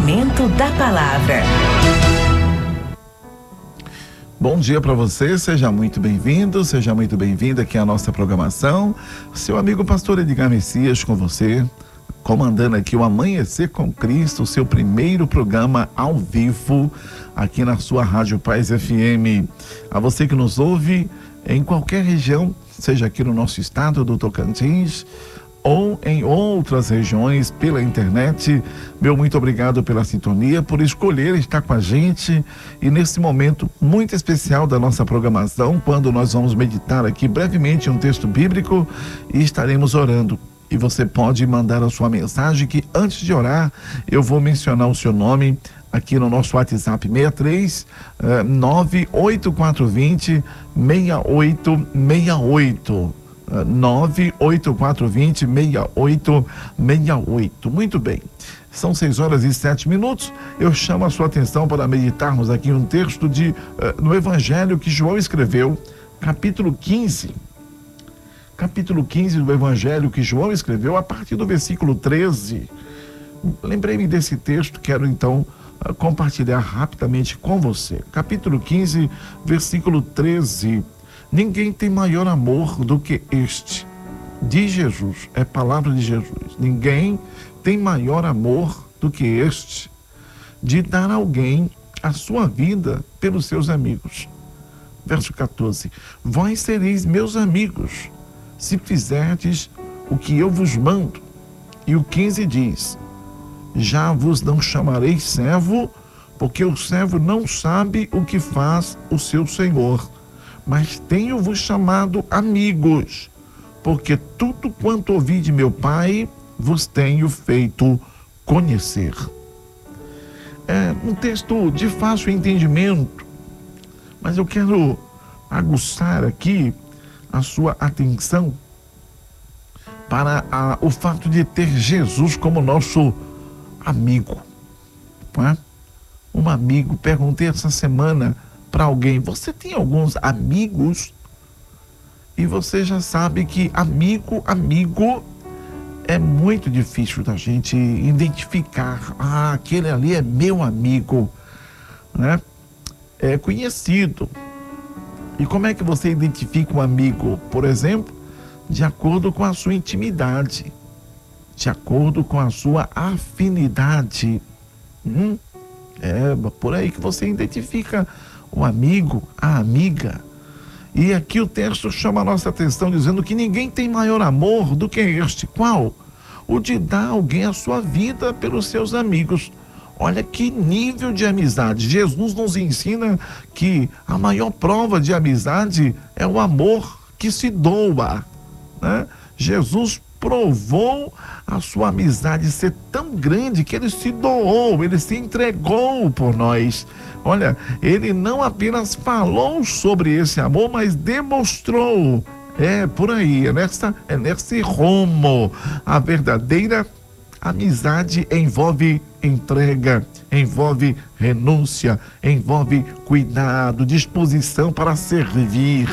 Momento da Palavra. Bom dia para você, seja muito bem-vindo, seja muito bem-vinda aqui à nossa programação. Seu amigo pastor Edgar Messias com você, comandando aqui o Amanhecer com Cristo, o seu primeiro programa ao vivo aqui na sua Rádio Paz FM. A você que nos ouve em qualquer região, seja aqui no nosso estado do Tocantins ou em outras regiões pela internet, meu muito obrigado pela sintonia, por escolher estar com a gente e nesse momento muito especial da nossa programação, quando nós vamos meditar aqui brevemente um texto bíblico e estaremos orando. E você pode mandar a sua mensagem, que antes de orar eu vou mencionar o seu nome aqui no nosso WhatsApp 63 98420 6868. 98420-6868. Muito bem, são 6h07. Eu chamo a sua atenção para meditarmos aqui um texto no Evangelho que João escreveu, capítulo 15 do Evangelho que João escreveu, a partir do versículo 13. Lembrei-me desse texto, quero então compartilhar rapidamente com você. Capítulo 15, versículo 13. Ninguém tem maior amor do que este, de Jesus, é palavra de Jesus. Ninguém tem maior amor do que este, de dar a alguém a sua vida pelos seus amigos. Verso 14, vós sereis meus amigos, se fizerdes o que eu vos mando. E o 15 diz, já vos não chamarei servo, porque o servo não sabe o que faz o seu senhor. Mas tenho-vos chamado amigos, porque tudo quanto ouvi de meu Pai vos tenho feito conhecer. É um texto de fácil entendimento, mas eu quero aguçar aqui a sua atenção para o fato de ter Jesus como nosso amigo, não é? Um amigo. Perguntei essa semana para alguém, você tem alguns amigos? E você já sabe que amigo é muito difícil da gente identificar. Aquele ali é meu amigo, né? É conhecido. E como é que você identifica um amigo? Por exemplo, de acordo com a sua intimidade, de acordo com a sua afinidade. É por aí que você identifica o amigo, a amiga. E aqui o texto chama a nossa atenção dizendo que ninguém tem maior amor do que este. Qual? O de dar alguém a sua vida pelos seus amigos. Olha que nível de amizade. Jesus nos ensina que a maior prova de amizade é o amor que se doa, né? Jesus provou a sua amizade ser tão grande que ele se doou, ele se entregou por nós. Olha, ele não apenas falou sobre esse amor, mas demonstrou. É por aí, é nesse rumo. A verdadeira amizade envolve entrega, envolve renúncia, envolve cuidado, disposição para servir.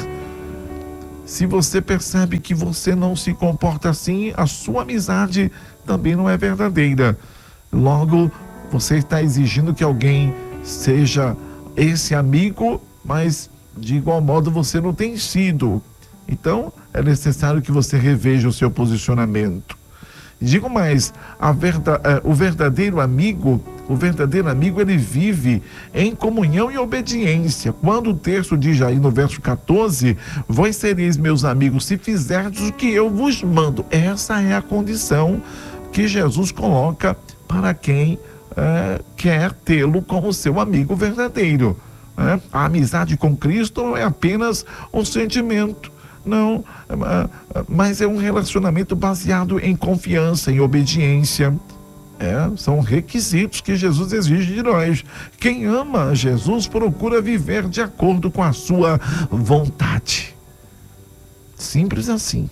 Se você percebe que você não se comporta assim, a sua amizade também não é verdadeira. Logo, você está exigindo que alguém seja esse amigo, mas de igual modo você não tem sido. Então, é necessário que você reveja o seu posicionamento. Digo mais, o verdadeiro amigo, ele vive em comunhão e obediência. Quando o texto diz aí no verso 14, vós sereis meus amigos se fizerdes o que eu vos mando. Essa é a condição que Jesus coloca para quem quer tê-lo como seu amigo verdadeiro. A amizade com Cristo não é apenas um sentimento. Não, mas é um relacionamento baseado em confiança, em obediência. São requisitos que Jesus exige de nós. Quem ama Jesus procura viver de acordo com a sua vontade. Simples assim.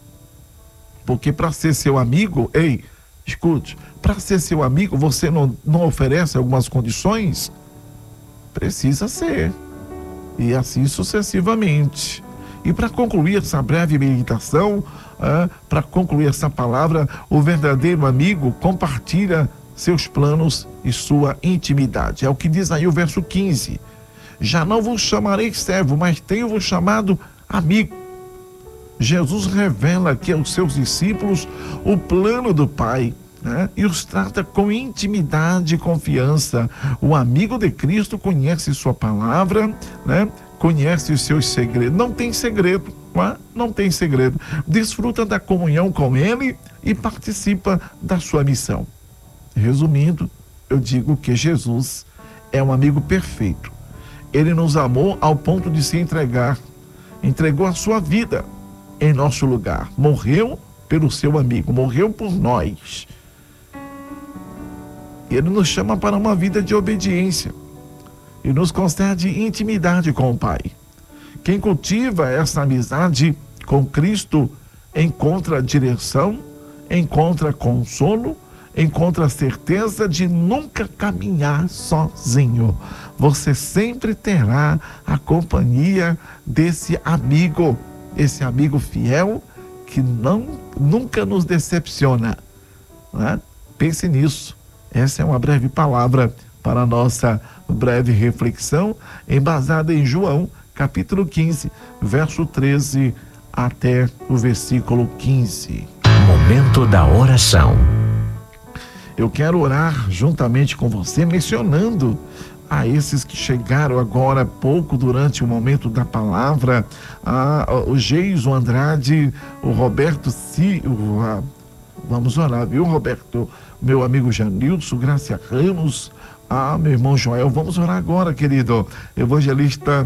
Porque para ser seu amigo, escute, para ser seu amigo, você não oferece algumas condições? Precisa ser. E assim sucessivamente. E para concluir essa breve meditação, para concluir essa palavra, o verdadeiro amigo compartilha seus planos e sua intimidade. É o que diz aí o verso 15. Já não vos chamarei servo, mas tenho-vos chamado amigo. Jesus revela aqui aos seus discípulos o plano do Pai, né? E os trata com intimidade e confiança. O amigo de Cristo conhece sua palavra, né? Conhece os seus segredos. Não tem segredo, não tem segredo. Desfruta da comunhão com Ele e participa da sua missão. Resumindo, eu digo que Jesus é um amigo perfeito. Ele nos amou ao ponto de se entregar. Entregou a sua vida em nosso lugar. Morreu pelo seu amigo, morreu por nós. Ele nos chama para uma vida de obediência e nos concede intimidade com o Pai. Quem cultiva essa amizade com Cristo encontra direção, encontra consolo, encontra a certeza de nunca caminhar sozinho. Você sempre terá a companhia desse amigo fiel que nunca nos decepciona, né? Pense nisso. Essa é uma breve palavra para a nossa breve reflexão, embasada em João, capítulo 15, verso 13 até o versículo 15. Momento da oração. Eu quero orar juntamente com você, mencionando a esses que chegaram agora há pouco durante o momento da palavra, o Geison Andrade, o Roberto Silva. Vamos orar, viu, Roberto? Meu amigo Janilson, Gracia Ramos, meu irmão Joel. Vamos orar agora, querido. Evangelista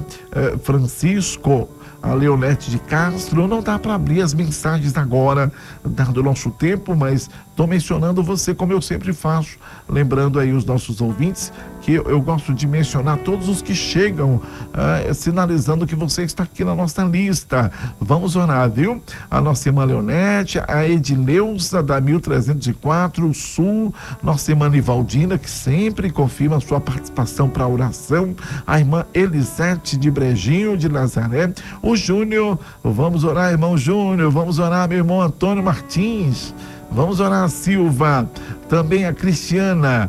Francisco, a Leonete de Castro. Não dá para abrir as mensagens agora, dado o nosso tempo, mas estou mencionando você como eu sempre faço, lembrando aí os nossos ouvintes que eu gosto de mencionar todos os que chegam, sinalizando que você está aqui na nossa lista. Vamos orar, viu? A nossa irmã Leonete, a Edileuza da 1304 Sul, nossa irmã Nivaldina, que sempre confirma a sua participação para a oração, a irmã Elisete de Brejinho de Nazaré, o Júnior. Vamos orar, irmão Júnior. Vamos orar, meu irmão Antônio Martins. Vamos orar, Silva. Também a Cristiana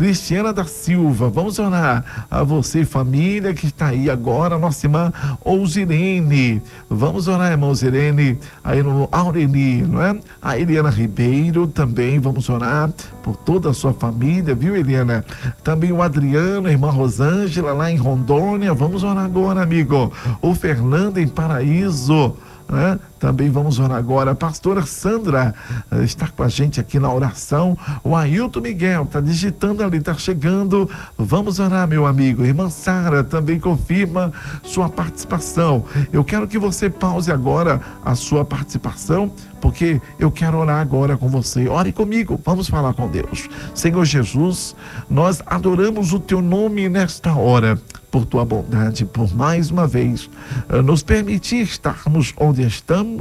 da Silva. Vamos orar a você, família, que está aí agora, nossa irmã Ousirene. Vamos orar, irmã Ousirene, aí no Aureli, não é? A Eliana Ribeiro também, vamos orar por toda a sua família, viu, Eliana? Também o Adriano, a irmã Rosângela, lá em Rondônia. Vamos orar agora, amigo. O Fernando em Paraíso, né? Também vamos orar agora. A pastora Sandra está com a gente aqui na oração. O Ailton Miguel está digitando ali, está chegando. Vamos orar, meu amigo. Irmã Sara também confirma sua participação. Eu quero que você pause agora a sua participação, porque eu quero orar agora com você. Ore comigo, vamos falar com Deus. Senhor Jesus, nós adoramos o teu nome nesta hora, por tua bondade, por mais uma vez nos permitir estarmos onde estamos.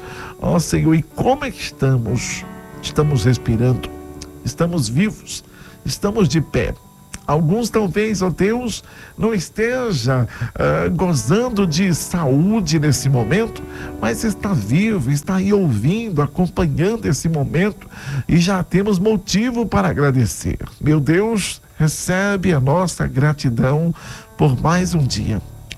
Ó Senhor, e como é que estamos? Estamos respirando, estamos vivos, estamos de pé. Alguns talvez, ó Deus, não esteja gozando de saúde nesse momento, mas está vivo, está aí ouvindo, acompanhando esse momento, e já temos motivo para agradecer. Meu Deus, recebe a nossa gratidão por mais um dia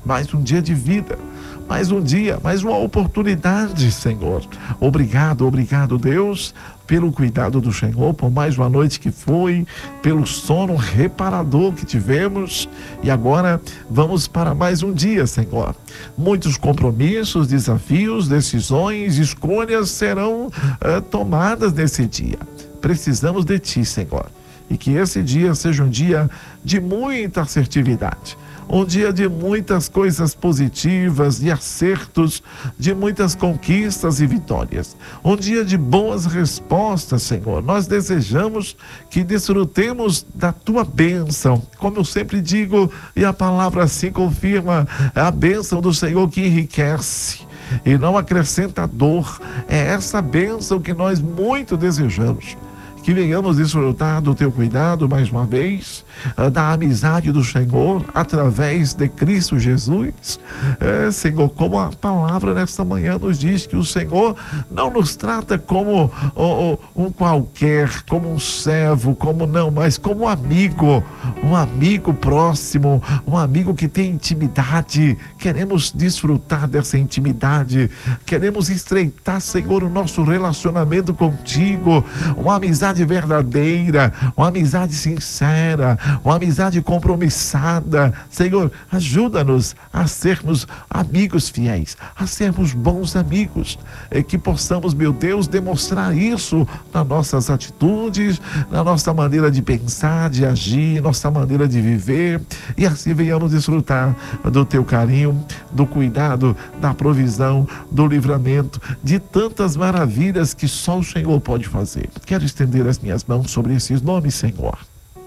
de vida, mais um dia, mais uma oportunidade, Senhor. Obrigado, Deus, pelo cuidado do Senhor, por mais uma noite que foi, pelo sono reparador que tivemos, e agora vamos para mais um dia, Senhor. Muitos compromissos, desafios, decisões, escolhas serão tomadas nesse dia. Precisamos de Ti, Senhor, e que esse dia seja um dia de muita assertividade, um dia de muitas coisas positivas e acertos, de muitas conquistas e vitórias, um dia de boas respostas, Senhor. Nós desejamos que desfrutemos da tua bênção, como eu sempre digo, e a palavra assim confirma, é a bênção do Senhor que enriquece e não acrescenta dor. É essa bênção que nós muito desejamos, que venhamos desfrutar do teu cuidado mais uma vez, da amizade do Senhor através de Cristo Jesus. Senhor, como a palavra nesta manhã nos diz que o Senhor não nos trata como um qualquer, como um servo, mas como um amigo próximo, um amigo que tem intimidade. Queremos desfrutar dessa intimidade, queremos estreitar, Senhor, o nosso relacionamento contigo, uma amizade verdadeira, uma amizade sincera, uma amizade compromissada. Senhor, ajuda-nos a sermos amigos fiéis, a sermos bons amigos, que possamos, meu Deus, demonstrar isso nas nossas atitudes, na nossa maneira de pensar, de agir, nossa maneira de viver, e assim venhamos desfrutar do teu carinho, do cuidado, da provisão, do livramento, de tantas maravilhas que só o Senhor pode fazer. Quero estender as minhas mãos sobre esses nomes, Senhor.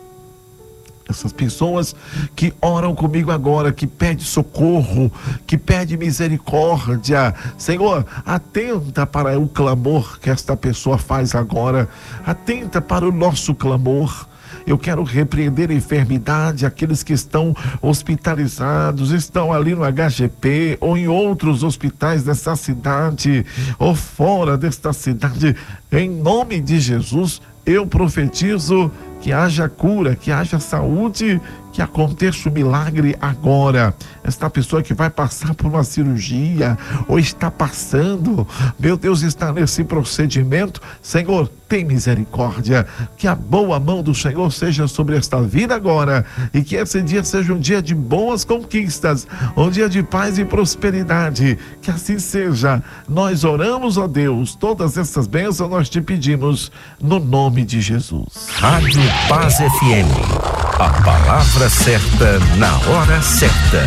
Essas pessoas que oram comigo agora, que pedem socorro, que pedem misericórdia. Senhor, atenta para o clamor que esta pessoa faz agora. Atenta para o nosso clamor. Eu quero repreender a enfermidade, aqueles que estão hospitalizados, estão ali no HGP ou em outros hospitais dessa cidade ou fora desta cidade. Em nome de Jesus, eu profetizo que haja cura, que haja saúde, que aconteça o milagre agora. Esta pessoa que vai passar por uma cirurgia ou está passando, meu Deus, está nesse procedimento, Senhor, tem misericórdia, que a boa mão do Senhor seja sobre esta vida agora, e que esse dia seja um dia de boas conquistas, um dia de paz e prosperidade, que assim seja. Nós oramos, ó Deus, todas essas bênçãos nós te pedimos no nome de Jesus. Rádio Paz FM, a palavra certa na hora certa.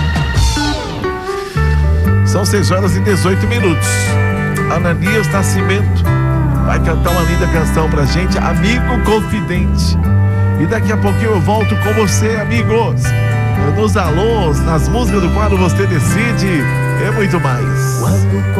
São 6h18. Ananias Nascimento vai cantar uma linda canção pra gente, Amigo Confidente. E daqui a pouquinho eu volto com você, amigos, nos alôs, nas músicas do quadro Você Decide e muito mais.